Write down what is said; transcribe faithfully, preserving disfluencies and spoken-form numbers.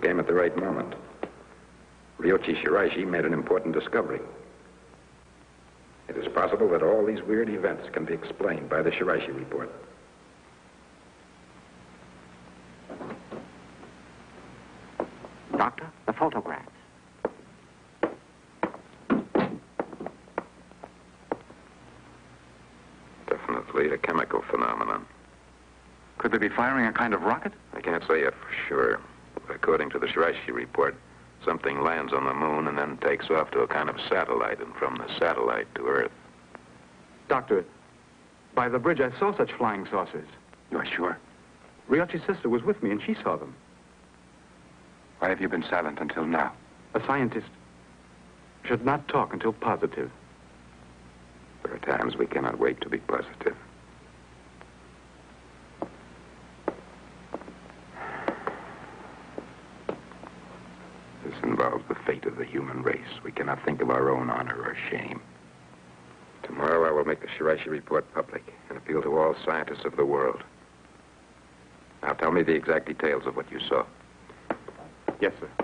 came at the right moment. Ryoichi Shiraishi made an important discovery. It is possible that all these weird events can be explained by the Shiraishi report. Doctor, the photographs. Definitely a chemical phenomenon. Could they be firing a kind of rocket? I can't say it for sure. But according to the Shiraishi report, something lands on the moon and then takes off to a kind of satellite, and from the satellite to Earth. Doctor, by the bridge I saw such flying saucers. You are sure? Ryoichi's sister was with me and she saw them. Why have you been silent until now? A scientist should not talk until positive. There are times we cannot wait to be positive. This involves the fate of the human race. We cannot think of our own honor or shame. Tomorrow I will make the Shiraishi report public and appeal to all scientists of the world. Now tell me the exact details of what you saw. Yes, sir.